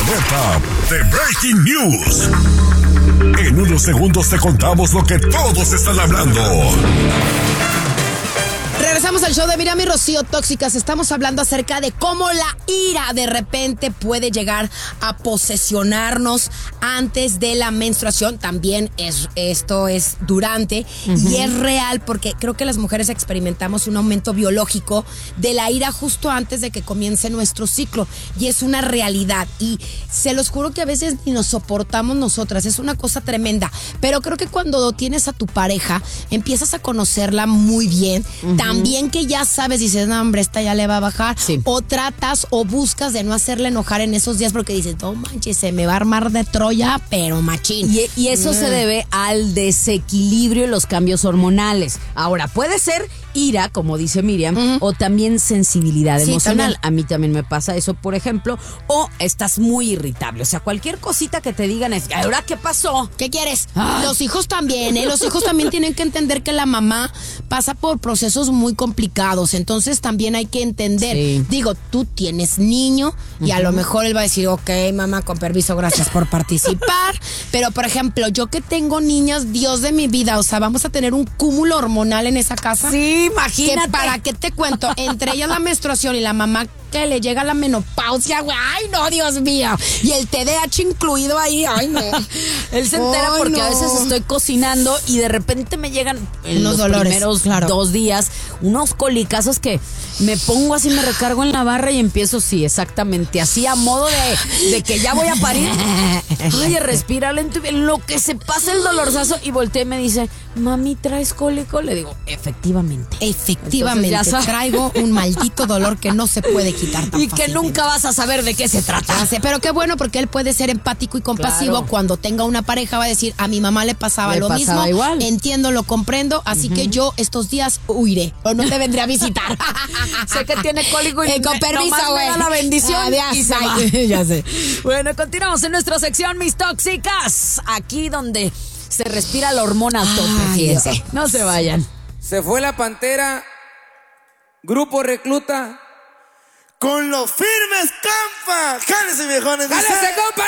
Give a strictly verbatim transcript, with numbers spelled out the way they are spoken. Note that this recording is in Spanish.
alerta de Breaking News. En unos segundos te contamos lo que todos están hablando. Regresamos al show de Miriam y Rocío Tóxicas. Estamos hablando acerca de cómo la ira de repente puede llegar a posesionarnos antes de la menstruación. También es, esto es durante, uh-huh. y es real porque creo que las mujeres experimentamos un aumento biológico de la ira justo antes de que comience nuestro ciclo. Y es una realidad. Y se los juro que a veces ni nos soportamos nosotras. Es una cosa tremenda. Pero creo que cuando tienes a tu pareja, empiezas a conocerla muy bien. Uh-huh. También que ya sabes, dices, no, hombre, esta ya le va a bajar. Sí. O tratas o buscas de no hacerle enojar en esos días porque dices, no manches, se me va a armar de Troya, pero machín. Y, y eso mm. se debe al desequilibrio y los cambios hormonales. Ahora, puede ser ira, como dice Miriam, uh-huh. o también sensibilidad sí, emocional. También. A mí también me pasa eso, por ejemplo. O estás muy irritable. O sea, cualquier cosita que te digan es, ¿ahora qué pasó? ¿Qué quieres? Ay. Los hijos también, ¿eh? Los hijos también tienen que entender que la mamá pasa por procesos muy complicados. Entonces también hay que entender. Sí. Digo, tú tienes niño y uh-huh. a lo mejor él va a decir, ok, mamá, con permiso, gracias por participar. Pero, por ejemplo, yo que tengo niñas, Dios de mi vida, o sea, vamos a tener un cúmulo hormonal en esa casa. Sí, imagínate. Que para qué te cuento, entre ellas la menstruación y la mamá que le llega la menopausia, güey, ay no, Dios mío, y el T D A H incluido ahí, ay no. Él se entera ay, porque no. a veces estoy cocinando y de repente me llegan en unos los dolores, primeros claro. dos días unos colicazos que me pongo así, me recargo en la barra y empiezo, sí, exactamente, así a modo de, de que ya voy a parir. Ay, respira lento y en lo que se pasa el dolorzazo y volteé y me dice, mami, ¿traes cólico? Le digo, efectivamente. Efectivamente, traigo un maldito dolor que no se puede quitar tan y que nunca vas a saber de qué se trata. Pero qué bueno porque él puede ser empático y compasivo. Claro. Cuando tenga una pareja va a decir, a mi mamá le pasaba le lo pasaba mismo, igual. Entiendo, lo comprendo, así uh-huh. que yo estos días huiré o no te vendré a visitar. Sé que tiene cólico y eh, con permiso, güey. Me da la bendición Adiós, y se va. Ya sé. Bueno, continuamos en nuestra sección Mis Tóxicas, aquí donde se respira la hormona a tope, fíjense. No se vayan. Se fue la Pantera, Grupo Recluta. Con los firmes, compa. Jálese, viejones. ¡Jálese, compa!